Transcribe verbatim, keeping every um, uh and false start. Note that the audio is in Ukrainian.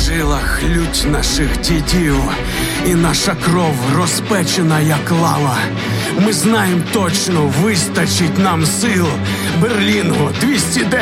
жилах лють наших дідів, і наша кров розпечена, як лава. Ми знаємо точно, вистачить нам сил. Берлінгу двісті десять.